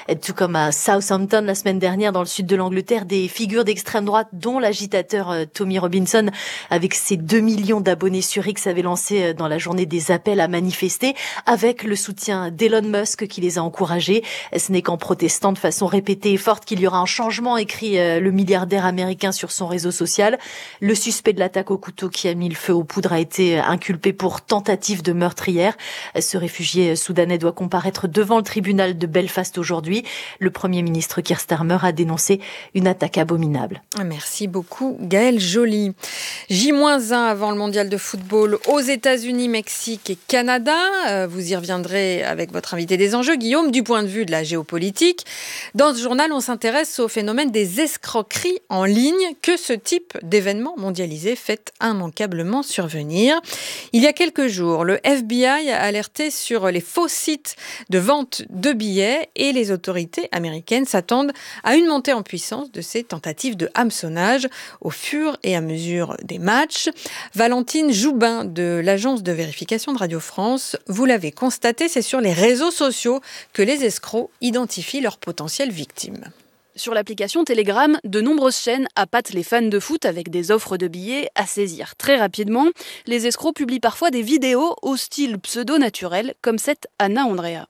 Tout comme à Southampton la semaine dernière dans le sud de l'Angleterre, des figures d'extrême droite dont l'agitateur Tommy Robinson avec ses 2 millions d'abonnés sur X avait lancé dans la journée des appels à manifester avec le soutien d'Elon Musk qui les a encouragés. Ce n'est qu'en protestant de façon répétée et forte qu'il y aura un changement, écrit le milliardaire américain sur son réseau social. Le suspect de l'attaque au couteau qui a mis le feu aux poudres a été inculpé pour tentative de meurtre hier. Ce réfugié soudanais doit comparaître devant le tribunal de Belfast aujourd'hui. Le Premier ministre Keir Starmer a dénoncé une attaque abominable. Merci beaucoup Gaëlle Joly. J-1 avant le mondial de football aux États-Unis, Mexique et Canada. Vous y reviendrez avec votre invité des enjeux, Guillaume, du point de vue de la géopolitique. Dans ce journal, on s'intéresse au phénomène des escroqueries en ligne que ce type d'événement mondialisé fait immanquablement survenir. Il y a quelques jours, le FBI a alerté sur les faux sites de vente de billets et les autorités américaines s'attendent à une montée en puissance de ces tentatives de hameçonnage au fur et à mesure des matchs. Valentine Joubin de l'agence de vérification de Radio France, vous l'avez constaté, c'est sur les réseaux sociaux que les escrocs identifient leurs potentielles victimes. Sur l'application Telegram, de nombreuses chaînes appâtent les fans de foot avec des offres de billets à saisir très rapidement. Les escrocs publient parfois des vidéos au style pseudo-naturel, comme cette Anna Andrea.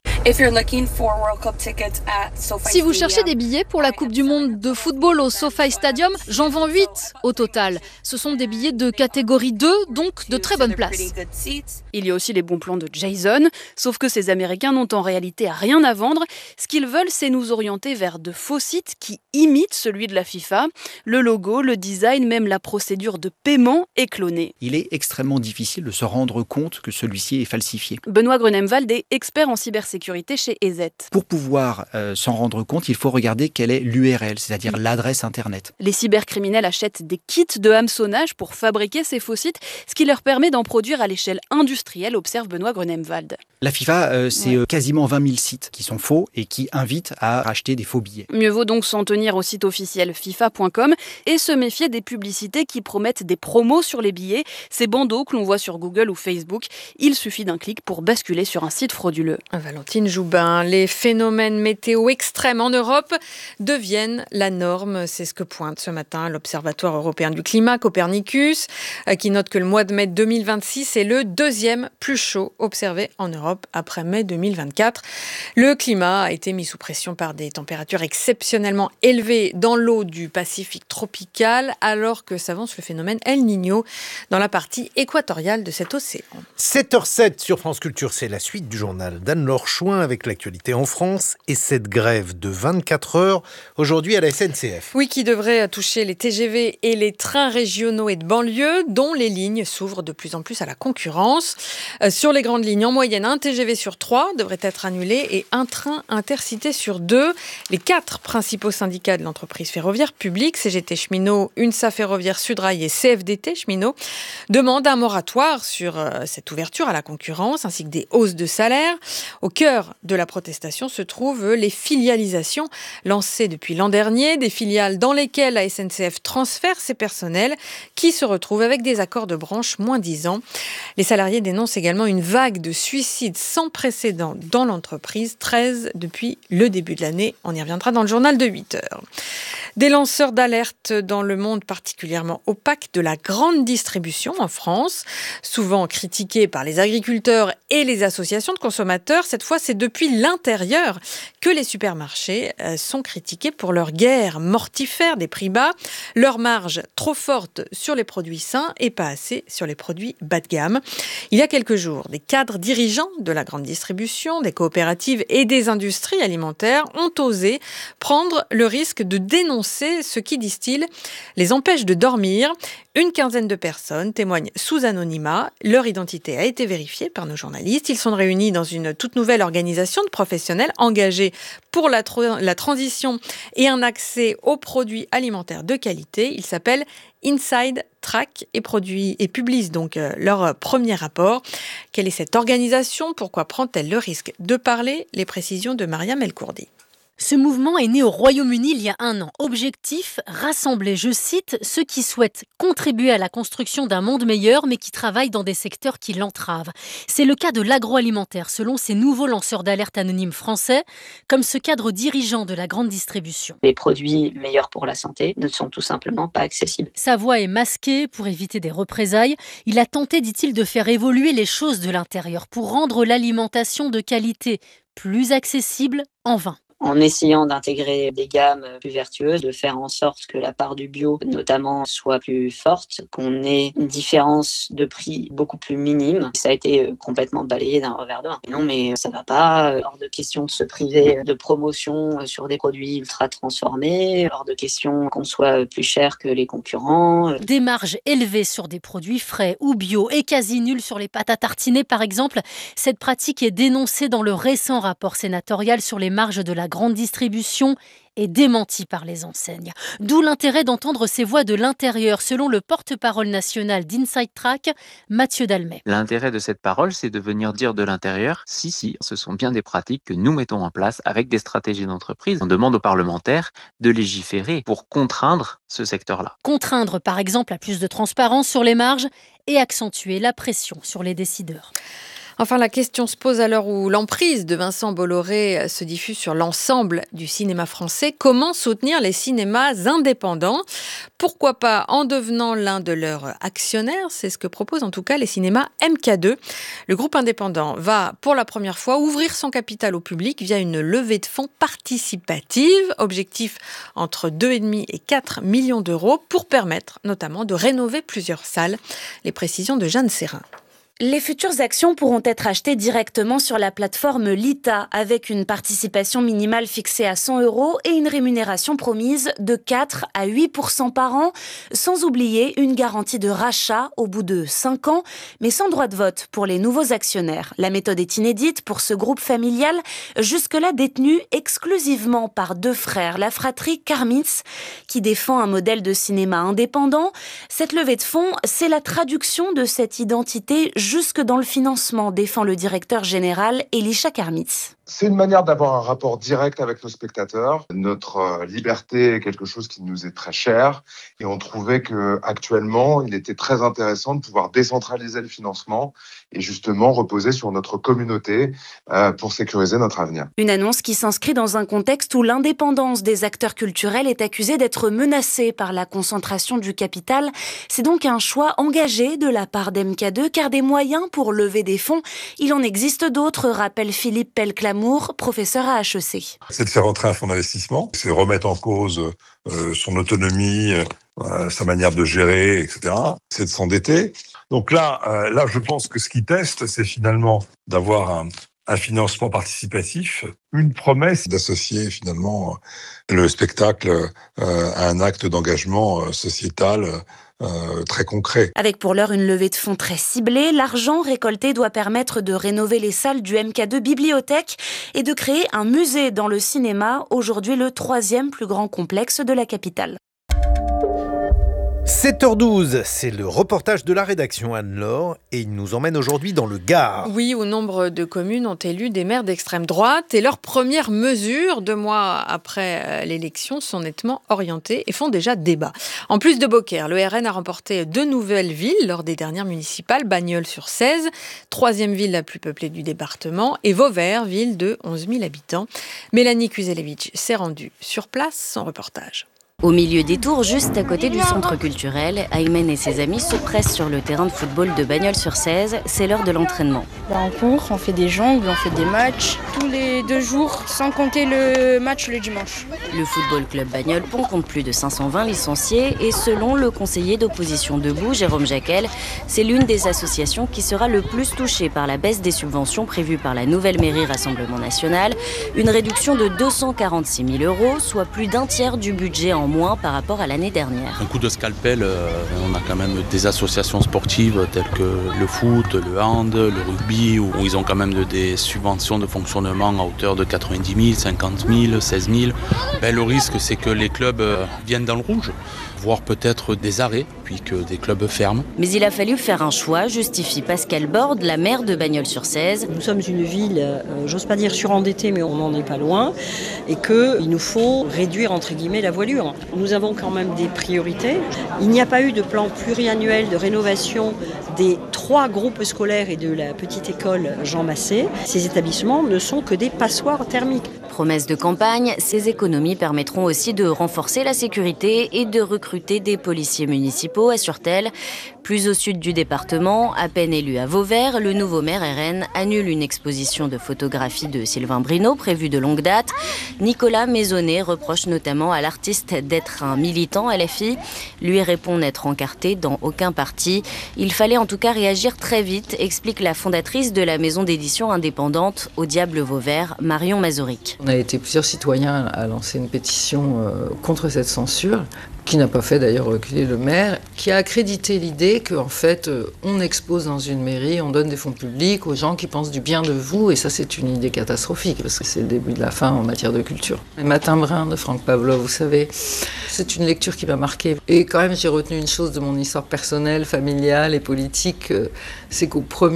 Si vous cherchez des billets pour la Coupe du Monde de football au SoFi Stadium, j'en vends 8 au total. Ce sont des billets de catégorie 2, donc de très bonne place. Il y a aussi les bons plans de Jason, sauf que ces Américains n'ont en réalité rien à vendre. Ce qu'ils veulent, c'est nous orienter vers de faux sites qui imitent celui de la FIFA. Le logo, le design, même la procédure de paiement est clonée. Il est extrêmement difficile de se rendre compte que celui-ci est falsifié. Benoît Grunemwald est expert en cybersécurité chez EZ. Pour pouvoir s'en rendre compte, il faut regarder quelle est l'URL, c'est-à-dire l'adresse Internet. Les cybercriminels achètent des kits de hameçonnage pour fabriquer ces faux sites, ce qui leur permet d'en produire à l'échelle industrielle, observe Benoît Grunemwald. La FIFA, c'est quasiment 20 000 sites qui sont faux et qui invitent à racheter des faux billets. Mieux vaut donc s'en tenir au site officiel FIFA.com et se méfier des publicités qui promettent des promos sur les billets, ces bandeaux que l'on voit sur Google ou Facebook. Il suffit d'un clic pour basculer sur un site frauduleux. Valentine Joubin, les phénomènes météo extrêmes en Europe deviennent la norme. C'est ce que pointe ce matin l'Observatoire européen du climat, Copernicus, qui note que le mois de mai 2026 est le deuxième plus chaud observé en Europe après mai 2024. Le climat a été mis sous pression par des températures exceptionnellement élevées dans l'eau du Pacifique tropical, alors que s'avance le phénomène El Niño dans la partie équatoriale de cet océan. 7h07 sur France Culture, c'est la suite du journal d'Anne-Laure Chouin avec l'actualité en France et cette grève de 24 heures aujourd'hui à la SNCF. Oui, qui devrait toucher les TGV et les trains régionaux et de banlieue, dont les lignes s'ouvrent de plus en plus à la concurrence. Sur les grandes lignes, en moyenne, un TGV sur 3 devrait être annulé et un train intercité sur 2. Les 4 principaux syndicats de l'entreprise ferroviaire publique, CGT Cheminots, UNSA Ferroviaire Sudrail et CFDT Cheminots, demandent un moratoire sur cette ouverture à la concurrence ainsi que des hausses de salaire. Au cœur de la protestation se trouvent les filialisations lancées depuis l'an dernier, des filiales dans lesquelles la SNCF transfère ses personnels qui se retrouvent avec des accords de branche moins 10 ans. Les salariés dénoncent également une vague de suicides sans précédent dans l'entreprise, 13 depuis le début de l'année. On y reviendra dans le journal de 8 heures. Des lanceurs d'alerte dans le monde particulièrement opaque de la grande distribution en France, souvent critiqués par les agriculteurs et les associations de consommateurs. Cette fois, c'est depuis l'intérieur que les supermarchés sont critiqués pour leur guerre mortifère des prix bas, leur marge trop forte sur les produits sains et pas assez sur les produits bas de gamme. Il y a quelques jours, des cadres dirigeants de la grande distribution, des coopératives et des industries alimentaires ont osé prendre le risque de dénoncer ce qui, disent-ils, les empêche de dormir. Une quinzaine de personnes témoignent sous anonymat. Leur identité a été vérifiée par nos journalistes. Ils sont réunis dans une toute nouvelle organisation de professionnels engagés pour la transition et un accès aux produits alimentaires de qualité. Ils s'appellent Inside Track et publient donc leur premier rapport. Quelle est cette organisation ? Pourquoi prend-elle le risque de parler ? Les précisions de Mariam El Kourdi. Ce mouvement est né au Royaume-Uni il y a 1 an. Objectif, rassembler, je cite, ceux qui souhaitent contribuer à la construction d'un monde meilleur mais qui travaillent dans des secteurs qui l'entravent. C'est le cas de l'agroalimentaire selon ces nouveaux lanceurs d'alerte anonymes français, comme ce cadre dirigeant de la grande distribution. Les produits meilleurs pour la santé ne sont tout simplement pas accessibles. Sa voix est masquée pour éviter des représailles. Il a tenté, dit-il, de faire évoluer les choses de l'intérieur pour rendre l'alimentation de qualité plus accessible, en vain. En essayant d'intégrer des gammes plus vertueuses, de faire en sorte que la part du bio, notamment, soit plus forte, qu'on ait une différence de prix beaucoup plus minime. Ça a été complètement balayé d'un revers de main. Non, mais ça va pas. Hors de question de se priver de promotion sur des produits ultra transformés. Hors de question qu'on soit plus cher que les concurrents. Des marges élevées sur des produits frais ou bio et quasi nulles sur les pâtes à tartiner, par exemple. Cette pratique est dénoncée dans le récent rapport sénatorial sur les marges de la grande distribution est démentie par les enseignes. D'où l'intérêt d'entendre ces voix de l'intérieur, selon le porte-parole national d'Inside Track, Mathieu Dalmet. L'intérêt de cette parole, c'est de venir dire de l'intérieur, si, ce sont bien des pratiques que nous mettons en place avec des stratégies d'entreprise. On demande aux parlementaires de légiférer pour contraindre ce secteur-là. Contraindre, par exemple, à plus de transparence sur les marges et accentuer la pression sur les décideurs. Enfin, la question se pose à l'heure où l'emprise de Vincent Bolloré se diffuse sur l'ensemble du cinéma français. Comment soutenir les cinémas indépendants ? Pourquoi pas en devenant l'un de leurs actionnaires ? C'est ce que proposent en tout cas les cinémas MK2. Le groupe indépendant va pour la première fois ouvrir son capital au public via une levée de fonds participative. Objectif entre 2,5 et 4 millions d'euros pour permettre notamment de rénover plusieurs salles. Les précisions de Jeanne Serrin. Les futures actions pourront être achetées directement sur la plateforme Lita avec une participation minimale fixée à 100 € et une rémunération promise de 4 à 8% par an, sans oublier une garantie de rachat au bout de 5 ans, mais sans droit de vote pour les nouveaux actionnaires. La méthode est inédite pour ce groupe familial, jusque-là détenu exclusivement par 2 frères, la fratrie Karmitz, qui défend un modèle de cinéma indépendant. Cette levée de fonds, c'est la traduction de cette identité jusque dans le financement, défend le directeur général Elisha Karmitz. C'est une manière d'avoir un rapport direct avec nos spectateurs. Notre liberté est quelque chose qui nous est très cher et on trouvait qu'actuellement, il était très intéressant de pouvoir décentraliser le financement et justement reposer sur notre communauté pour sécuriser notre avenir. Une annonce qui s'inscrit dans un contexte où l'indépendance des acteurs culturels est accusée d'être menacée par la concentration du capital. C'est donc un choix engagé de la part d'MK2 car des moyens pour lever des fonds, il en existe d'autres, rappelle Philippe Pelclamour, professeur à HEC. C'est de faire entrer un fonds d'investissement, c'est remettre en cause son autonomie, sa manière de gérer, etc. C'est de s'endetter. Donc là, je pense que ce qu'ils testent, c'est finalement d'avoir un financement participatif, une promesse d'associer finalement le spectacle à un acte d'engagement sociétal très concret. Avec pour l'heure une levée de fonds très ciblée, l'argent récolté doit permettre de rénover les salles du MK2 Bibliothèque et de créer un musée dans le cinéma, aujourd'hui le 3e plus grand complexe de la capitale. 7h12, c'est le reportage de la rédaction Anne-Laure et il nous emmène aujourd'hui dans le Gard. Oui, où nombre de communes ont élu des maires d'extrême droite et leurs premières mesures, 2 mois après l'élection, sont nettement orientées et font déjà débat. En plus de Beaucaire, le RN a remporté 2 nouvelles villes lors des dernières municipales, Bagnols-sur-Cèze, 3e ville la plus peuplée du département, et Vauvert, ville de 11 000 habitants. Mélanie Kuzelevich s'est rendue sur place, son reportage. Au milieu des tours, juste à côté du centre culturel, Aymen et ses amis se pressent sur le terrain de football de Bagnols-sur-Cèze. C'est l'heure de l'entraînement. On court, on fait des jongles, on fait des matchs tous les 2 jours, sans compter le match le dimanche. Le football club Bagnols-Pont compte plus de 520 licenciés et selon le conseiller d'opposition Debout, Jérôme Jacquel, c'est l'une des associations qui sera le plus touchée par la baisse des subventions prévues par la nouvelle mairie Rassemblement National. Une réduction de 246 000 €, soit plus d'1 tiers du budget en moins par rapport à l'année dernière. Un coup de scalpel, on a quand même des associations sportives telles que le foot, le hand, le rugby, où ils ont quand même des subventions de fonctionnement à hauteur de 90 000, 50 000, 16 000. Le risque, c'est que les clubs viennent dans le rouge, voire peut-être des arrêts, puis que des clubs ferment. Mais il a fallu faire un choix, justifie Pascal Borde, la maire de Bagnols-sur-Cèze. Nous sommes une ville, j'ose pas dire surendettée, mais on n'en est pas loin, et qu'il nous faut réduire, entre guillemets, la voilure. Nous avons quand même des priorités. Il n'y a pas eu de plan pluriannuel de rénovation des 3 groupes scolaires et de la petite école Jean Massé. Ces établissements ne sont que des passoires thermiques. Promesse de campagne, ces économies permettront aussi de renforcer la sécurité et de recruter des policiers municipaux, assure-t-elle. Plus au sud du département, à peine élu à Vauvert, le nouveau maire RN annule une exposition de photographie de Sylvain Brineau prévue de longue date. Nicolas Maisonnet reproche notamment à l'artiste d'être un militant LFI. Lui répond n'être encarté dans aucun parti. Il fallait en tout cas réagir très vite, explique la fondatrice de la maison d'édition indépendante Au Diable Vauvert, Marion Mazoric. On a été plusieurs citoyens à lancer une pétition contre cette censure, qui n'a pas fait d'ailleurs reculer le maire, qui a accrédité l'idée qu'en fait, on expose dans une mairie, on donne des fonds publics aux gens qui pensent du bien de vous, et ça c'est une idée catastrophique, parce que c'est le début de la fin en matière de culture. Les Matins bruns de Franck Pavlov, vous savez, c'est une lecture qui m'a marquée. Et quand même, j'ai retenu une chose de mon histoire personnelle, familiale et politique, c'est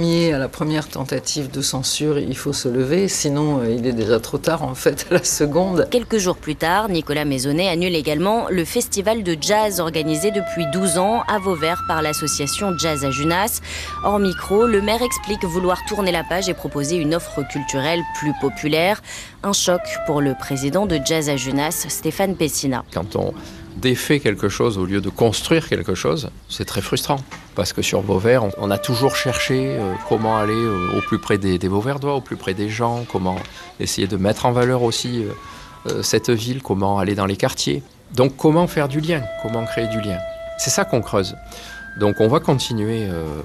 à la première tentative de censure, il faut se lever, sinon il est déjà trop tard en fait à la seconde. Quelques jours plus tard, Nicolas Maisonnet annule également le festival de jazz organisé depuis 12 ans à Vauvert par l'association Jazz à Junas. Hors micro, le maire explique vouloir tourner la page et proposer une offre culturelle plus populaire. Un choc pour le président de Jazz à Junas, Stéphane Pessina. Quand on défait quelque chose au lieu de construire quelque chose, c'est très frustrant. Parce que sur Vauvert, on a toujours cherché comment aller au plus près des Vauverdois, au plus près des gens, comment essayer de mettre en valeur aussi cette ville, comment aller dans les quartiers. Donc comment faire du lien, comment créer du lien. C'est ça qu'on creuse. Donc on va continuer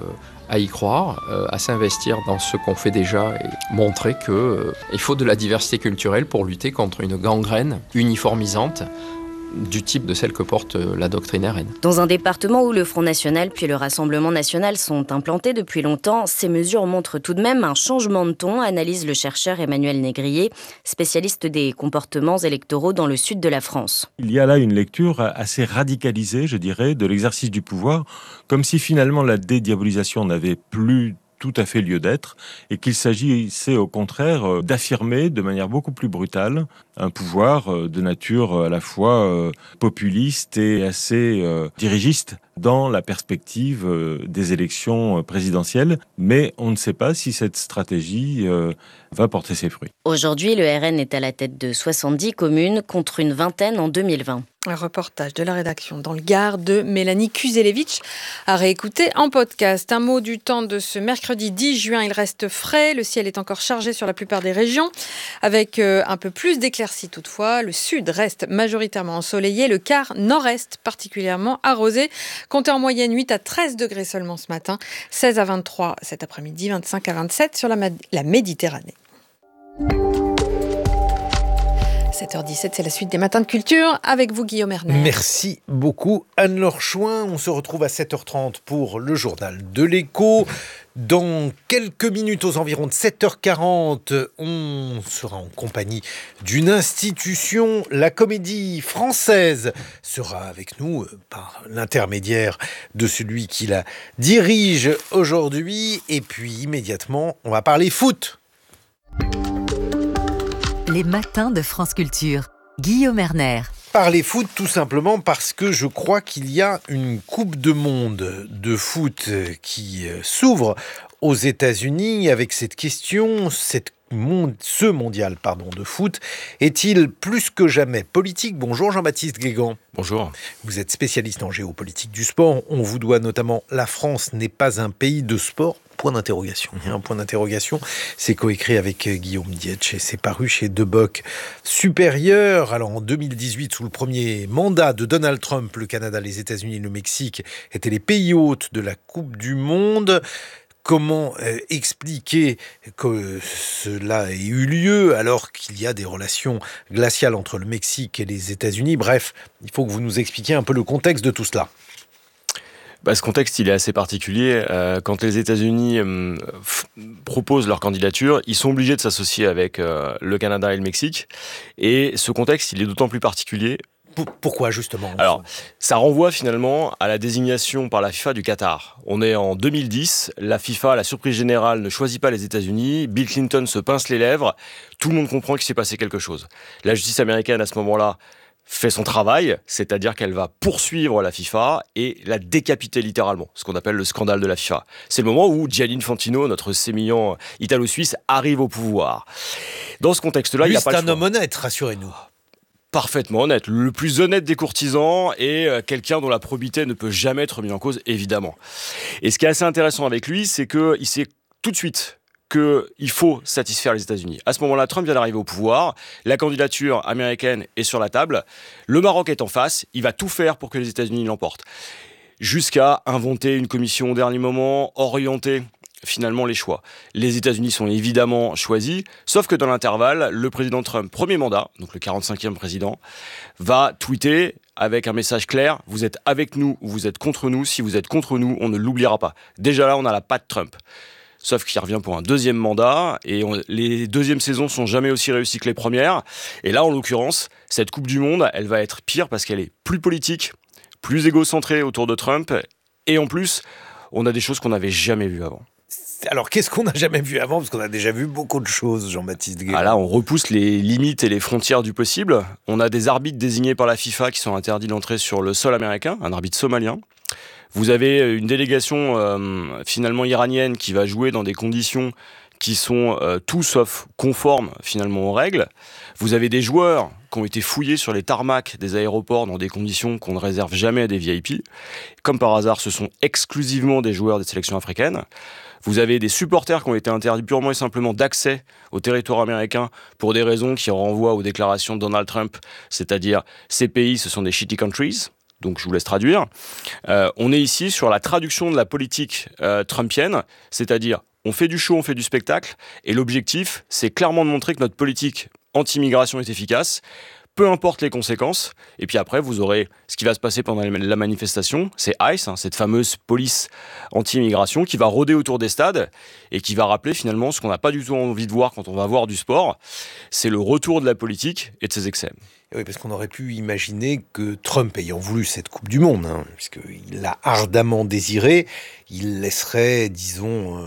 à y croire, à s'investir dans ce qu'on fait déjà et montrer qu'il faut de la diversité culturelle pour lutter contre une gangrène uniformisante du type de celle que porte la doctrine RN. Dans un département où le Front National puis le Rassemblement National sont implantés depuis longtemps, ces mesures montrent tout de même un changement de ton, analyse le chercheur Emmanuel Négrier, spécialiste des comportements électoraux dans le sud de la France. Il y a là une lecture assez radicalisée, je dirais, de l'exercice du pouvoir, comme si finalement la dédiabolisation n'avait plus tout à fait lieu d'être, et qu'il s'agissait au contraire d'affirmer de manière beaucoup plus brutale un pouvoir de nature à la fois populiste et assez dirigiste dans la perspective des élections présidentielles. Mais on ne sait pas si cette stratégie va porter ses fruits. Aujourd'hui, le RN est à la tête de 70 communes contre une vingtaine en 2020. Un reportage de la rédaction dans le Gard de Mélanie Kuzelevich à réécouter en podcast. Un mot du temps de ce mercredi 10 juin. Il reste frais. Le ciel est encore chargé sur la plupart des régions avec un peu plus d'éclaircies toutefois. Le sud reste majoritairement ensoleillé. Le quart nord-est particulièrement arrosé. Comptez en moyenne 8 à 13 degrés seulement ce matin. 16 à 23 cet après-midi. 25 à 27 sur la Méditerranée. 7h17, c'est la suite des Matins de Culture avec vous, Guillaume Erner. Merci beaucoup, Anne-Laure Chouin. On se retrouve à 7h30 pour le journal de l'Écho. Dans quelques minutes, aux environs de 7h40, on sera en compagnie d'une institution. La Comédie Française sera avec nous par l'intermédiaire de celui qui la dirige aujourd'hui. Et puis, immédiatement, on va parler foot. Les Matins de France Culture. Guillaume Erner. Parler foot tout simplement parce que je crois qu'il y a une Coupe du Monde de foot qui s'ouvre aux États-Unis avec cette question, ce mondial de foot est-il plus que jamais politique ? Bonjour Jean-Baptiste Guégan. Bonjour. Vous êtes spécialiste en géopolitique du sport. On vous doit notamment « La France n'est pas un pays de sport ». Point d'interrogation. Il y a un point d'interrogation. C'est coécrit avec Guillaume Dietsch et c'est paru chez Deboc Supérieur. Alors en 2018, sous le premier mandat de Donald Trump, le Canada, les États-Unis et le Mexique étaient les pays hôtes de la Coupe du Monde. Comment expliquer que cela ait eu lieu alors qu'il y a des relations glaciales entre le Mexique et les États-Unis? Bref, il faut que vous nous expliquiez un peu le contexte de tout cela. Ce contexte, il est assez particulier. Quand les États-Unis proposent leur candidature, ils sont obligés de s'associer avec le Canada et le Mexique. Et ce contexte, il est d'autant plus particulier. Pourquoi, justement? Alors, ça renvoie finalement à la désignation par la FIFA du Qatar. On est en 2010, la FIFA, à la surprise générale, ne choisit pas les États-Unis. Bill Clinton se pince les lèvres. Tout le monde comprend qu'il s'est passé quelque chose. La justice américaine, à ce moment-là, fait son travail, c'est-à-dire qu'elle va poursuivre la FIFA et la décapiter littéralement, ce qu'on appelle le scandale de la FIFA. C'est le moment où Gianni Infantino, notre sémillant italo-suisse, arrive au pouvoir. Dans ce contexte-là, il n'y a pas le choix. C'est un homme honnête, rassurez-nous. Parfaitement honnête, le plus honnête des courtisans et quelqu'un dont la probité ne peut jamais être mise en cause, évidemment. Et ce qui est assez intéressant avec lui, c'est qu'il sait tout de suite qu'il faut satisfaire les États-Unis. À ce moment-là, Trump vient d'arriver au pouvoir, la candidature américaine est sur la table, le Maroc est en face, il va tout faire pour que les États-Unis l'emportent. Jusqu'à inventer une commission au dernier moment, orienter finalement les choix. Les États-Unis sont évidemment choisis, sauf que dans l'intervalle, le président Trump, premier mandat, donc le 45e président, va tweeter avec un message clair, vous êtes avec nous ou vous êtes contre nous, si vous êtes contre nous, on ne l'oubliera pas. Déjà là, on a la patte Trump. Sauf qu'il revient pour un deuxième mandat, et les deuxièmes saisons sont jamais aussi réussies que les premières. Et là, en l'occurrence, cette Coupe du Monde, elle va être pire parce qu'elle est plus politique, plus égocentrée autour de Trump, et en plus, on a des choses qu'on n'avait jamais vues avant. Alors, qu'est-ce qu'on n'a jamais vu avant? Parce qu'on a déjà vu beaucoup de choses, Jean-Baptiste Guérin. Là, on repousse les limites et les frontières du possible. On a des arbitres désignés par la FIFA qui sont interdits d'entrer sur le sol américain, un arbitre somalien. Vous avez une délégation finalement iranienne qui va jouer dans des conditions qui sont tout sauf conformes finalement aux règles. Vous avez des joueurs qui ont été fouillés sur les tarmacs des aéroports dans des conditions qu'on ne réserve jamais à des VIP. Comme par hasard, ce sont exclusivement des joueurs des sélections africaines. Vous avez des supporters qui ont été interdits purement et simplement d'accès au territoire américain pour des raisons qui renvoient aux déclarations de Donald Trump, c'est-à-dire ces pays, ce sont des shitty countries. Donc je vous laisse traduire. On est ici sur la traduction de la politique trumpienne, c'est-à-dire on fait du show, on fait du spectacle, et l'objectif, c'est clairement de montrer que notre politique anti-immigration est efficace, peu importe les conséquences. Et puis après, vous aurez ce qui va se passer pendant la manifestation, c'est ICE, cette fameuse police anti-immigration qui va rôder autour des stades et qui va rappeler finalement ce qu'on n'a pas du tout envie de voir quand on va voir du sport, c'est le retour de la politique et de ses excès. Oui, parce qu'on aurait pu imaginer que Trump, ayant voulu cette Coupe du Monde, puisqu'il l'a ardemment désirée, il laisserait, disons,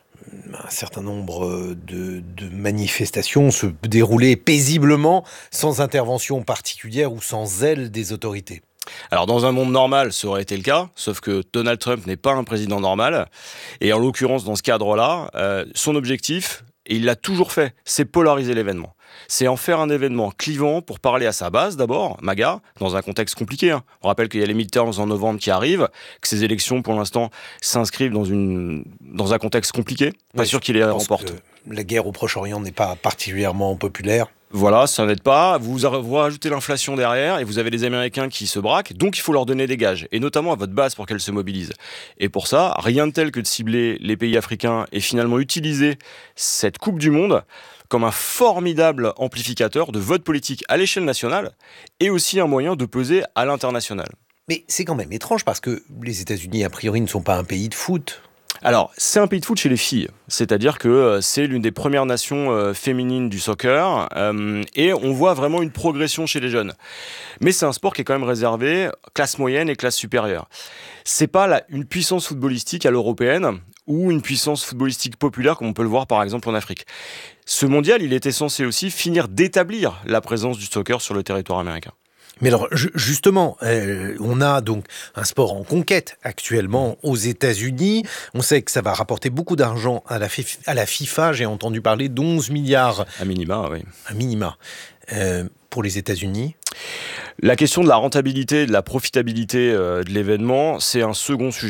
un certain nombre de manifestations se dérouler paisiblement, sans intervention particulière ou sans zèle des autorités. Alors dans un monde normal, ça aurait été le cas, sauf que Donald Trump n'est pas un président normal. Et en l'occurrence, dans ce cadre-là, son objectif, et il l'a toujours fait, c'est polariser l'événement. C'est en faire un événement clivant pour parler à sa base d'abord, MAGA, dans un contexte compliqué. On rappelle qu'il y a les midterms en novembre qui arrivent, que ces élections pour l'instant s'inscrivent dans un contexte compliqué. Pas sûr qu'il les remporte. La guerre au Proche-Orient n'est pas particulièrement populaire. Voilà, ça n'aide pas. Vous rajoutez l'inflation derrière et vous avez les Américains qui se braquent, donc il faut leur donner des gages, et notamment à votre base pour qu'elle se mobilise. Et pour ça, rien de tel que de cibler les pays africains et finalement utiliser cette Coupe du Monde comme un formidable amplificateur de vote politique à l'échelle nationale et aussi un moyen de peser à l'international. Mais c'est quand même étrange parce que les États-Unis, a priori, ne sont pas un pays de foot. Alors, c'est un pays de foot chez les filles, c'est-à-dire que c'est l'une des premières nations féminines du soccer, et on voit vraiment une progression chez les jeunes. Mais c'est un sport qui est quand même réservé classe moyenne et classe supérieure. C'est pas une puissance footballistique à l'européenne ou une puissance footballistique populaire comme on peut le voir par exemple en Afrique. Ce mondial, il était censé aussi finir d'établir la présence du soccer sur le territoire américain. Mais alors, justement, on a donc un sport en conquête actuellement aux États-Unis. On sait que ça va rapporter beaucoup d'argent à la FIFA. J'ai entendu parler d'11 milliards. À minima, oui. À minima. Pour les États-Unis. La question de la rentabilité, de la profitabilité de l'événement, c'est un second sujet.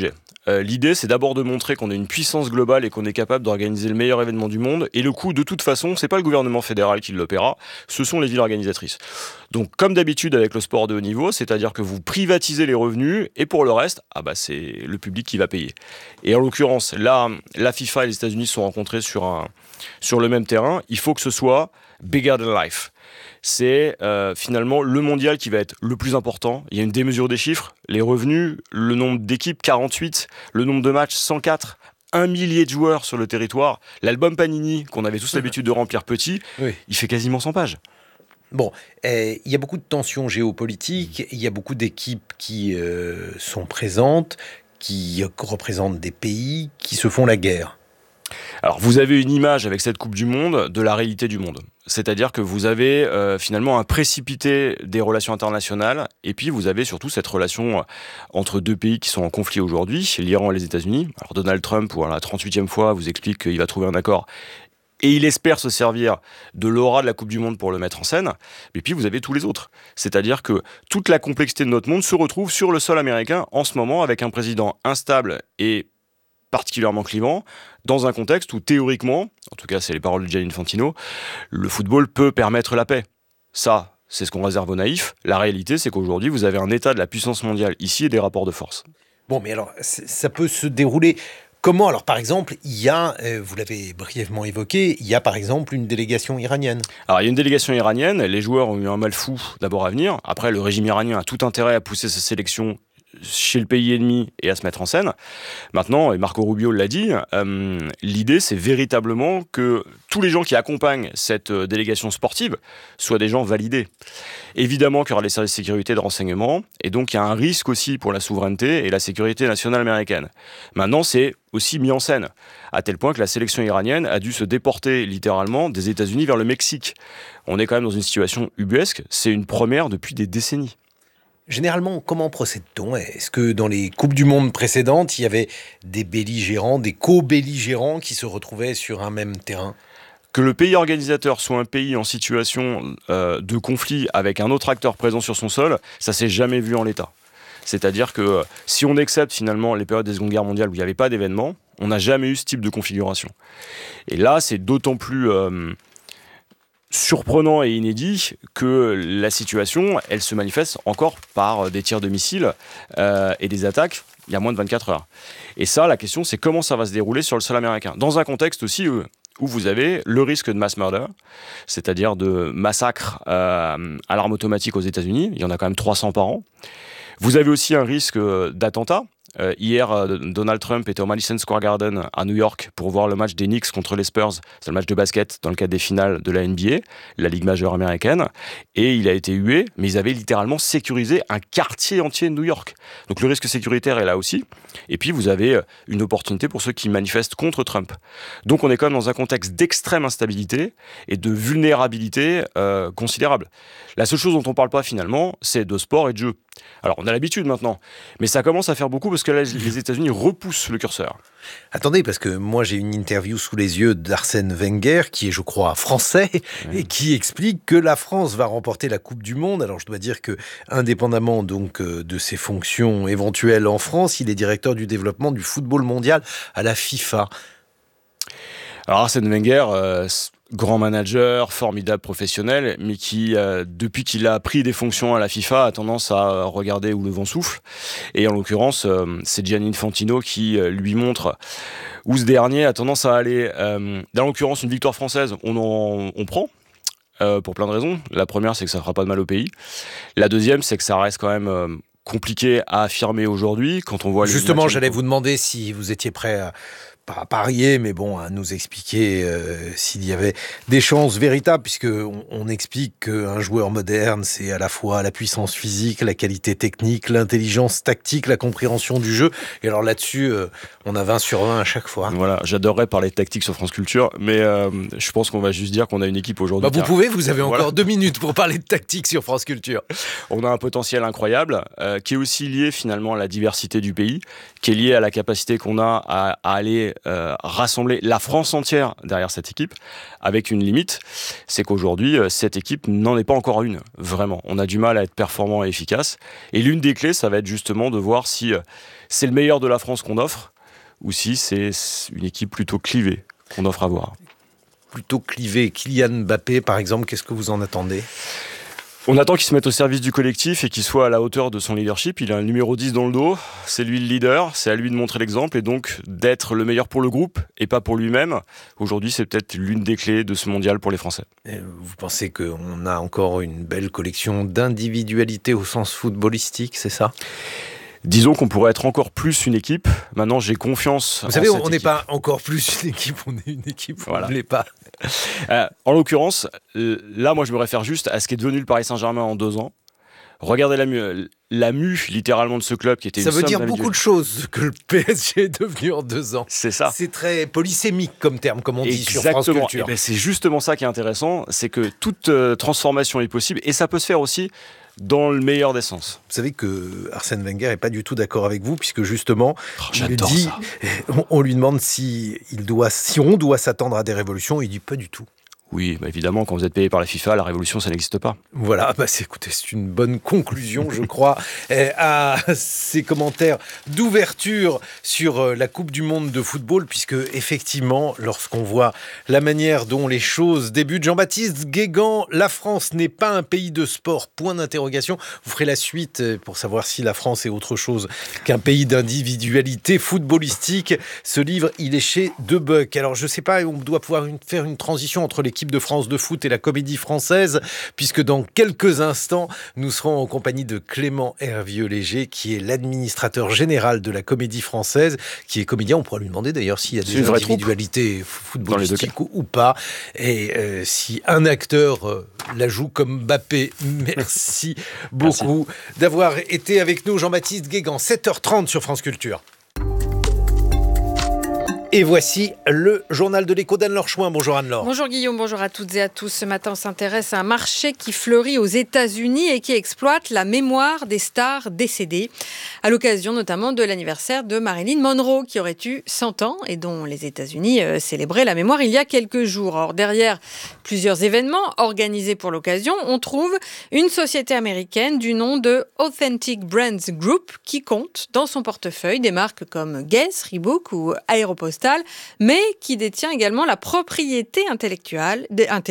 L'idée, c'est d'abord de montrer qu'on est une puissance globale et qu'on est capable d'organiser le meilleur événement du monde. Et le coût, de toute façon, c'est pas le gouvernement fédéral qui le paiera, ce sont les villes organisatrices. Donc, comme d'habitude avec le sport de haut niveau, c'est-à-dire que vous privatisez les revenus et pour le reste, c'est le public qui va payer. Et en l'occurrence, là, la FIFA et les États-Unis se sont rencontrés sur le même terrain. Il faut que ce soit bigger than life. C'est finalement le mondial qui va être le plus important. Il y a une démesure des chiffres, les revenus, le nombre d'équipes, 48, le nombre de matchs, 104, 1 millier de joueurs sur le territoire. L'album Panini, qu'on avait tous l'habitude de remplir petit, il fait quasiment 100 pages. Bon, il y a beaucoup de tensions géopolitiques, il y a beaucoup d'équipes qui sont présentes, qui représentent des pays, qui se font la guerre. Alors, vous avez une image avec cette Coupe du Monde de la réalité du monde. C'est-à-dire que vous avez finalement un précipité des relations internationales et puis vous avez surtout cette relation entre deux pays qui sont en conflit aujourd'hui, l'Iran et les États-Unis. Alors, Donald Trump, pour la 38e fois, vous explique qu'il va trouver un accord et il espère se servir de l'aura de la Coupe du Monde pour le mettre en scène. Et puis, vous avez tous les autres. C'est-à-dire que toute la complexité de notre monde se retrouve sur le sol américain en ce moment avec un président instable et particulièrement clivant, dans un contexte où théoriquement, en tout cas c'est les paroles de Gianni Infantino, le football peut permettre la paix. Ça, c'est ce qu'on réserve aux naïfs. La réalité, c'est qu'aujourd'hui, vous avez un état de la puissance mondiale ici et des rapports de force. Bon, mais alors, ça peut se dérouler comment ? Alors, par exemple, il y a, vous l'avez brièvement évoqué, il y a par exemple une délégation iranienne. Alors, il y a une délégation iranienne, les joueurs ont eu un mal fou d'abord à venir. Après, le régime iranien a tout intérêt à pousser sa sélection chez le pays ennemi et à se mettre en scène. Maintenant, et Marco Rubio l'a dit, l'idée c'est véritablement que tous les gens qui accompagnent cette délégation sportive soient des gens validés. Évidemment qu'il y aura les services de sécurité et de renseignement, et donc il y a un risque aussi pour la souveraineté et la sécurité nationale américaine. Maintenant, c'est aussi mis en scène, à tel point que la sélection iranienne a dû se déporter littéralement des États-Unis vers le Mexique. On est quand même dans une situation ubuesque, c'est une première depuis des décennies. Généralement, comment procède-t-on ? Est-ce que dans les Coupes du Monde précédentes, il y avait des belligérants, des co-belligérants qui se retrouvaient sur un même terrain ? Que le pays organisateur soit un pays en situation de conflit avec un autre acteur présent sur son sol, ça s'est jamais vu en l'état. C'est-à-dire que si on accepte finalement les périodes des Secondes Guerres mondiales où il n'y avait pas d'événements, on n'a jamais eu ce type de configuration. Et là, c'est d'autant plus surprenant et inédit que la situation, elle se manifeste encore par des tirs de missiles et des attaques il y a moins de 24 heures. Et ça, la question, c'est comment ça va se dérouler sur le sol américain. Dans un contexte aussi où vous avez le risque de mass murder, c'est-à-dire de massacres à l'arme automatique aux États-Unis. Il y en a quand même 300 par an. Vous avez aussi un risque d'attentat. Hier, Donald Trump était au Madison Square Garden à New York pour voir le match des Knicks contre les Spurs. C'est le match de basket dans le cadre des finales de la NBA, la Ligue majeure américaine. Et il a été hué, mais ils avaient littéralement sécurisé un quartier entier de New York. Donc le risque sécuritaire est là aussi. Et puis vous avez une opportunité pour ceux qui manifestent contre Trump. Donc on est quand même dans un contexte d'extrême instabilité et de vulnérabilité considérable. La seule chose dont on ne parle pas finalement, c'est de sport et de jeu. Alors, on a l'habitude maintenant, mais ça commence à faire beaucoup parce que là, les États-Unis repoussent le curseur. Attendez, parce que moi, j'ai une interview sous les yeux d'Arsène Wenger, qui est, je crois, français, et qui explique que la France va remporter la Coupe du Monde. Alors, je dois dire que, indépendamment donc de ses fonctions éventuelles en France, il est directeur du développement du football mondial à la FIFA. Alors, Arsène Wenger, grand manager, formidable professionnel, mais qui, depuis qu'il a pris des fonctions à la FIFA, a tendance à regarder où le vent souffle. Et en l'occurrence, c'est Gianni Infantino qui lui montre où ce dernier a tendance à aller. Dans l'occurrence, une victoire française, on prend. Pour plein de raisons. La première, c'est que ça ne fera pas de mal au pays. La deuxième, c'est que ça reste quand même compliqué à affirmer aujourd'hui quand on voit les Justement, j'allais vous demander si vous étiez prêt à pas à parier, mais bon, à nous expliquer s'il y avait des chances véritables, puisque on explique qu'un joueur moderne, c'est à la fois la puissance physique, la qualité technique, l'intelligence tactique, la compréhension du jeu. Et alors là-dessus, on a 20 sur 20 à chaque fois. Voilà, j'adorerais parler de tactique sur France Culture, mais je pense qu'on va juste dire qu'on a une équipe aujourd'hui. Bah vous avez encore 2 minutes pour parler de tactique sur France Culture. On a un potentiel incroyable, qui est aussi lié finalement à la diversité du pays, qui est lié à la capacité qu'on a à aller rassembler la France entière derrière cette équipe, avec une limite, c'est qu'aujourd'hui, cette équipe n'en est pas encore une, vraiment. On a du mal à être performant et efficace. Et l'une des clés, ça va être justement de voir si c'est le meilleur de la France qu'on offre, ou si c'est une équipe plutôt clivée qu'on offre à voir. Plutôt clivé. Kylian Mbappé, par exemple, qu'est-ce que vous en attendez ? On attend qu'il se mette au service du collectif et qu'il soit à la hauteur de son leadership. Il a un numéro 10 dans le dos, c'est lui le leader, c'est à lui de montrer l'exemple et donc d'être le meilleur pour le groupe et pas pour lui-même. Aujourd'hui, c'est peut-être l'une des clés de ce mondial pour les Français. Et vous pensez qu'on a encore une belle collection d'individualité au sens footballistique, c'est ça ? Disons qu'on pourrait être encore plus une équipe. Maintenant, j'ai confiance. Vous savez, on n'est pas encore plus une équipe, on est une équipe, on ne l'est pas. En l'occurrence, là, moi, je me réfère juste à ce qui est devenu le Paris Saint-Germain en 2 ans. Regardez la mue, littéralement, de ce club qui était Ça veut dire beaucoup de choses que le PSG est devenu en 2 ans. C'est ça. C'est très polysémique comme terme, comme on dit sur France Culture. Et c'est justement ça qui est intéressant, c'est que toute transformation est possible et ça peut se faire aussi dans le meilleur des sens. Vous savez que Arsène Wenger n'est pas du tout d'accord avec vous, puisque justement, on lui demande si on doit s'attendre à des révolutions, il dit pas du tout. Oui, évidemment, quand vous êtes payé par la FIFA, la révolution, ça n'existe pas. Voilà, écoutez, c'est une bonne conclusion, je crois, à ces commentaires d'ouverture sur la Coupe du Monde de football, puisque effectivement, lorsqu'on voit la manière dont les choses débutent, Jean-Baptiste Guégan, la France n'est pas un pays de sport, point d'interrogation. Vous ferez la suite pour savoir si la France est autre chose qu'un pays d'individualité footballistique. Ce livre, il est chez Debuck. Alors, je ne sais pas, on doit pouvoir faire une transition entre l'équipe de France de foot et la Comédie Française, puisque dans quelques instants, nous serons en compagnie de Clément Hervieux-Léger, qui est l'administrateur général de la Comédie Française, qui est comédien. On pourra lui demander d'ailleurs s'il y a des individualités footballistiques ou pas, et si un acteur la joue comme Mbappé. Merci beaucoup d'avoir été avec nous, Jean-Baptiste Guégan. 7h30 sur France Culture. Et voici le journal de l'écho d'Anne-Laure Chouin. Bonjour Anne-Laure. Bonjour Guillaume, bonjour à toutes et à tous. Ce matin, on s'intéresse à un marché qui fleurit aux États-Unis et qui exploite la mémoire des stars décédées, à l'occasion notamment de l'anniversaire de Marilyn Monroe, qui aurait eu 100 ans et dont les États-Unis célébraient la mémoire il y a quelques jours. Or, derrière plusieurs événements organisés pour l'occasion, on trouve une société américaine du nom de Authentic Brands Group qui compte dans son portefeuille des marques comme Guess, Reebok ou Aéropostale, mais qui détient également la propriété intellectuelle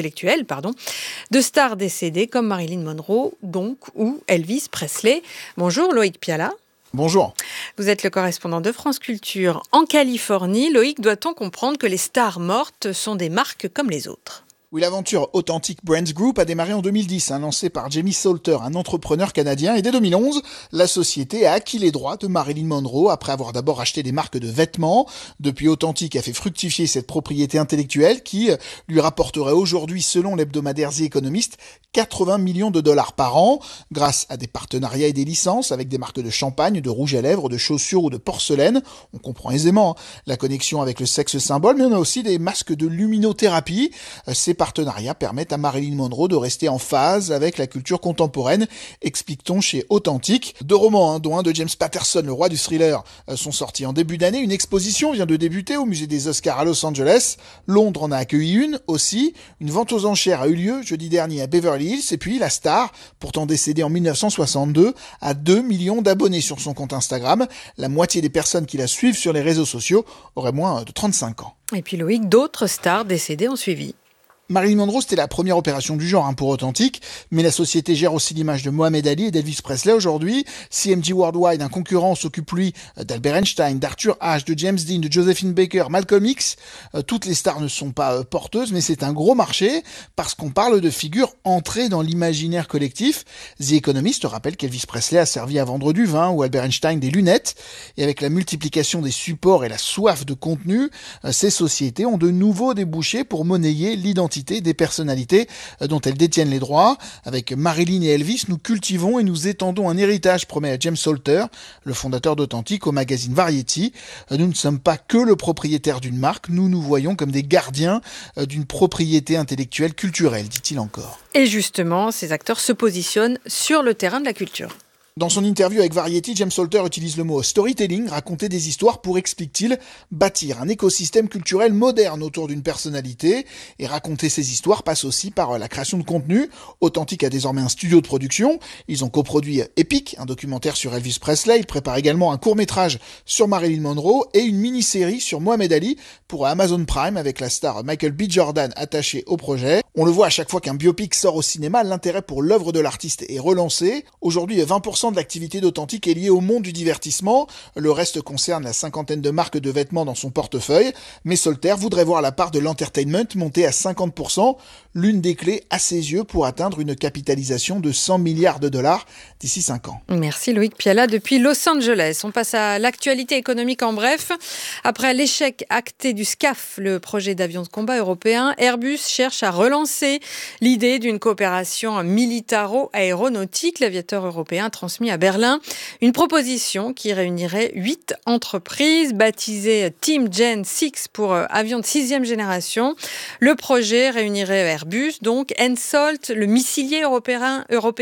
de stars décédées comme Marilyn Monroe, donc, ou Elvis Presley. Bonjour Loïc Piala. Bonjour. Vous êtes le correspondant de France Culture en Californie. Loïc, doit-on comprendre que les stars mortes sont des marques comme les autres ? Oui, l'aventure Authentic Brands Group a démarré en 2010, lancée par Jamie Salter, un entrepreneur canadien. Et dès 2011, la société a acquis les droits de Marilyn Monroe après avoir d'abord acheté des marques de vêtements. Depuis, Authentic a fait fructifier cette propriété intellectuelle qui lui rapporterait aujourd'hui, selon l'hebdomadaire The Economist, 80 millions de dollars par an, grâce à des partenariats et des licences avec des marques de champagne, de rouge à lèvres, de chaussures ou de porcelaine. On comprend aisément la connexion avec le sexe symbole, mais on a aussi des masques de luminothérapie. Ces partenariats permettent à Marilyn Monroe de rester en phase avec la culture contemporaine, explique-t-on chez Authentic. 2 romans, dont un de James Patterson, le roi du thriller, sont sortis en début d'année. Une exposition vient de débuter au musée des Oscars à Los Angeles. Londres en a accueilli une aussi. Une vente aux enchères a eu lieu jeudi dernier à Beverly Hills. Et puis la star, pourtant décédée en 1962, a 2 millions d'abonnés sur son compte Instagram. La moitié des personnes qui la suivent sur les réseaux sociaux auraient moins de 35 ans. Et puis Loïc, d'autres stars décédées ont suivi. Marilyn Monroe, c'était la première opération du genre pour Authentic, mais la société gère aussi l'image de Mohamed Ali et d'Elvis Presley aujourd'hui. CMG Worldwide, un concurrent, s'occupe lui d'Albert Einstein, d'Arthur Ashe, de James Dean, de Josephine Baker, Malcolm X. Toutes les stars ne sont pas porteuses, mais c'est un gros marché parce qu'on parle de figures entrées dans l'imaginaire collectif. The Economist rappelle qu'Elvis Presley a servi à vendre du vin ou Albert Einstein des lunettes. Et avec la multiplication des supports et la soif de contenu, ces sociétés ont de nouveaux débouchés pour monnayer l'identité des personnalités dont elles détiennent les droits. Avec Marilyn et Elvis, nous cultivons et nous étendons un héritage, promet James Salter, le fondateur d'Authentic, au magazine Variety. Nous ne sommes pas que le propriétaire d'une marque, nous nous voyons comme des gardiens d'une propriété intellectuelle culturelle, dit-il encore. Et justement, ces acteurs se positionnent sur le terrain de la culture. Dans son interview avec Variety, James Salter utilise le mot storytelling, raconter des histoires pour, explique-t-il, bâtir un écosystème culturel moderne autour d'une personnalité. Et raconter ces histoires passe aussi par la création de contenu. Authentique a désormais un studio de production. Ils ont coproduit Epic, un documentaire sur Elvis Presley. Ils préparent également un court-métrage sur Marilyn Monroe et une mini-série sur Mohamed Ali pour Amazon Prime avec la star Michael B. Jordan attaché au projet. On le voit à chaque fois qu'un biopic sort au cinéma, l'intérêt pour l'œuvre de l'artiste est relancé. Aujourd'hui, 20% de l'activité d'Authentique est liée au monde du divertissement. Le reste concerne la cinquantaine de marques de vêtements dans son portefeuille. Mais Salter voudrait voir la part de l'entertainment monter à 50%, l'une des clés à ses yeux pour atteindre une capitalisation de 100 milliards de dollars d'ici 5 ans. Merci Loïc Piala depuis Los Angeles. On passe à l'actualité économique en bref. Après l'échec acté du SCAF, le projet d'avion de combat européen, Airbus cherche à relancer l'idée d'une coopération militaro-aéronautique. L'aviateur européen a transmis à Berlin une proposition qui réunirait 8 entreprises baptisées Team Gen 6 pour avions de 6e génération. Le projet réunirait Airbus, donc Hensoldt, le missilier européen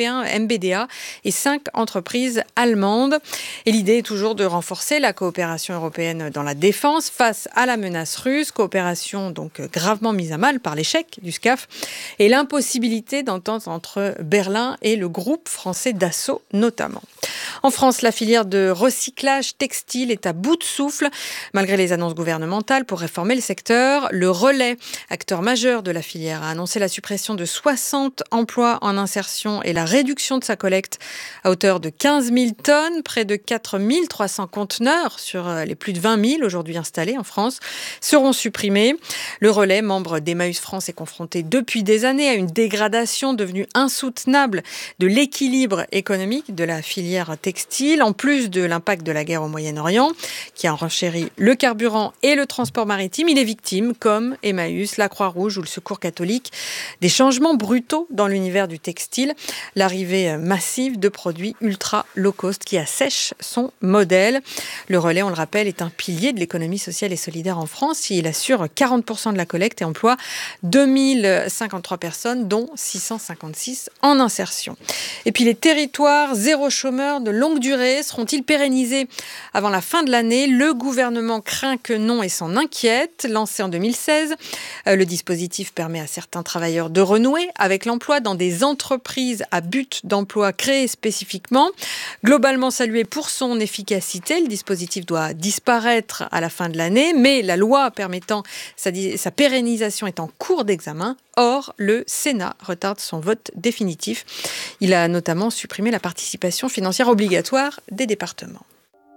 MBDA et 5 entreprises allemandes. Et l'idée est toujours de renforcer la coopération européenne dans la défense face à la menace russe, coopération donc gravement mise à mal par l'échec du SCAF et l'impossibilité d'entente entre Berlin et le groupe français Dassault notamment. En France, la filière de recyclage textile est à bout de souffle. Malgré les annonces gouvernementales pour réformer le secteur, le Relais, acteur majeur de la filière, a annoncé la suppression de 60 emplois en insertion et la réduction de sa collecte à hauteur de 15 000 tonnes. Près de 4 300 conteneurs sur les plus de 20 000 aujourd'hui installés en France seront supprimés. Le Relais, membre d'Emmaüs France, est confronté depuis des années à une dégradation devenue insoutenable de l'équilibre économique de la filière textile, en plus de l'impact de la guerre au Moyen-Orient, qui a renchéri le carburant et le transport maritime. Il est victime, comme Emmaüs, la Croix-Rouge ou le Secours catholique, des changements brutaux dans l'univers du textile, l'arrivée massive de produits ultra low cost qui assèchent son modèle. Le Relais, on le rappelle, est un pilier de l'économie sociale et solidaire en France. Il assure 40% de la collecte et emploie 2053 personnes, dont 656 en insertion. Et puis les territoires zéro chômeur de longue durée seront-ils pérennisés avant la fin de l'année ? Le gouvernement craint que non et s'en inquiète. Lancé en 2016, le dispositif permet à certains travailleurs de renouer avec l'emploi dans des entreprises à but d'emploi créées spécifiquement. Globalement salué pour son efficacité, le dispositif doit disparaître à la fin de l'année, mais la loi permettant sa pérennisation est en cours d'examen. Or, le Sénat retarde son vote définitif. Il a notamment supprimé la participation financière obligatoire des départements.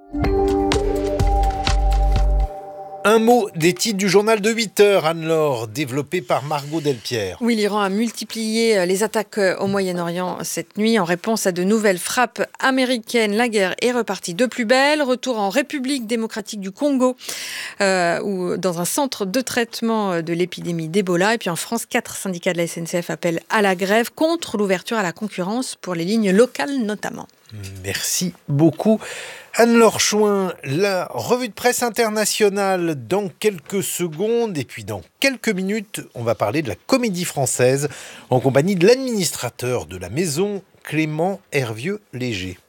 Un mot des titres du journal de 8h, Anne-Laure, développé par Margot Delpierre. Oui, l'Iran a multiplié les attaques au Moyen-Orient cette nuit en réponse à de nouvelles frappes américaines. La guerre est repartie de plus belle. Retour en République démocratique du Congo, ou dans un centre de traitement de l'épidémie d'Ebola. Et puis en France, 4 syndicats de la SNCF appellent à la grève contre l'ouverture à la concurrence pour les lignes locales notamment. Merci beaucoup. Anne-Laure Chouin, la revue de presse internationale dans quelques secondes. Et puis dans quelques minutes, on va parler de la Comédie Française en compagnie de l'administrateur de la maison, Clément Hervieux-Léger.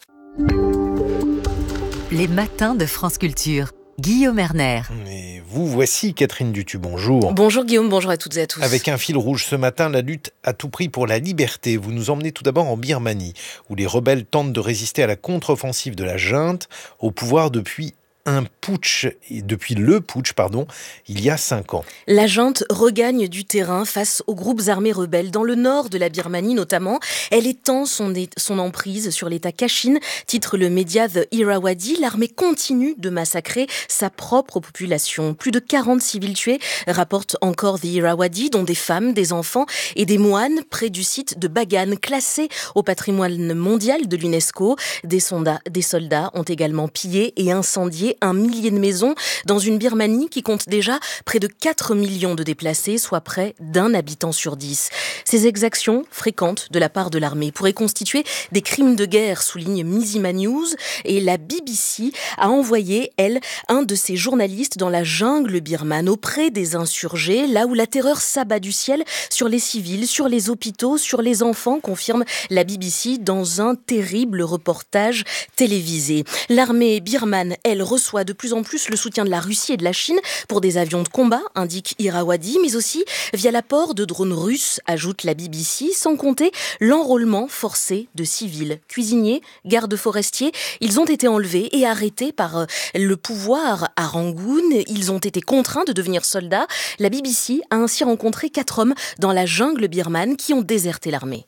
Les matins de France Culture. Guillaume Erner. Et vous voici, Catherine Dutu, bonjour. Bonjour Guillaume, bonjour à toutes et à tous. Avec un fil rouge ce matin, la lutte à tout prix pour la liberté. Vous nous emmenez tout d'abord en Birmanie, où les rebelles tentent de résister à la contre-offensive de la junte, au pouvoir depuis le putsch, il y a 5 ans. La junte regagne du terrain face aux groupes armés rebelles dans le nord de la Birmanie notamment. Elle étend son emprise sur l'État Kachin, titre le média The Irrawaddy. L'armée continue de massacrer sa propre population. Plus de 40 civils tués, rapporte encore The Irrawaddy, dont des femmes, des enfants et des moines près du site de Bagan, classé au patrimoine mondial de l'UNESCO. Des soldats ont également pillé et incendié brûlé 1 millier de maisons dans une Birmanie qui compte déjà près de 4 millions de déplacés, soit près d'1 habitant sur 10. Ces exactions fréquentes de la part de l'armée pourraient constituer des crimes de guerre, souligne Mizima News, et la BBC a envoyé, elle, un de ses journalistes dans la jungle birmane auprès des insurgés, là où la terreur s'abat du ciel sur les civils, sur les hôpitaux, sur les enfants, confirme la BBC dans un terrible reportage télévisé. L'armée birmane, elle, reçoit de plus en plus le soutien de la Russie et de la Chine pour des avions de combat, indique Irrawaddy, mais aussi via l'apport de drones russes, ajoute la BBC, sans compter l'enrôlement forcé de civils. Cuisiniers, gardes forestiers, ils ont été enlevés et arrêtés par le pouvoir à Rangoon. Ils ont été contraints de devenir soldats. La BBC a ainsi rencontré 4 hommes dans la jungle birmane qui ont déserté l'armée.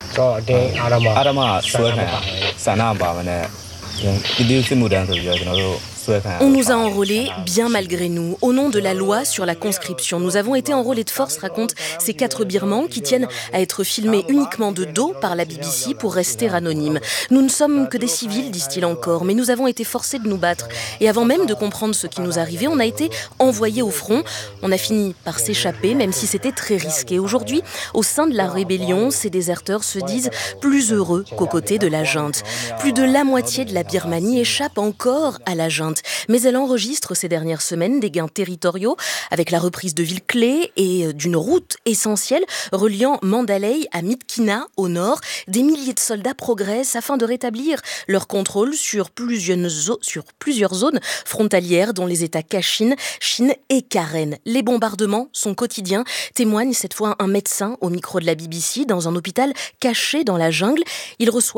On nous a enrôlés bien malgré nous, au nom de la loi sur la conscription. Nous avons été enrôlés de force, racontent ces 4 Birmans qui tiennent à être filmés uniquement de dos par la BBC pour rester anonymes. Nous ne sommes que des civils, disent-ils encore, mais nous avons été forcés de nous battre. Et avant même de comprendre ce qui nous arrivait, on a été envoyés au front. On a fini par s'échapper, même si c'était très risqué. Aujourd'hui, au sein de la rébellion, ces déserteurs se disent plus heureux qu'aux côtés de la junte. Plus de la moitié de la Birmanie échappe encore à la junte. Mais elle enregistre ces dernières semaines des gains territoriaux avec la reprise de villes clés et d'une route essentielle reliant Mandalay à Myitkyina au nord. Des milliers de soldats progressent afin de rétablir leur contrôle sur plusieurs zones frontalières dont les États Kachin, Chine et Karen. Les bombardements sont quotidiens, témoigne cette fois un médecin au micro de la BBC dans un hôpital caché dans la jungle. Il reçoit